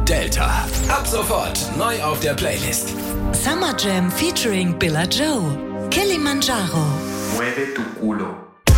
Delta. Ab sofort neu auf der Playlist. Summer Jam featuring Billa Joe. Kilimanjaro. Mueve tu culo.